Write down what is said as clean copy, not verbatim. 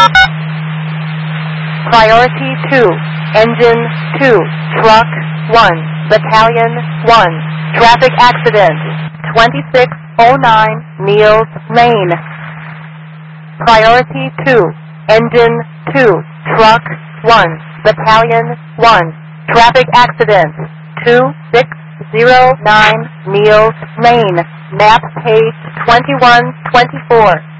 Priority 2, Engine 2, Truck 1, Battalion 1. Traffic accident, 2609 Niels Lane. Priority 2, Engine 2, Truck 1, Battalion 1. Traffic accident, 2609 Niels Lane. Map page 2124.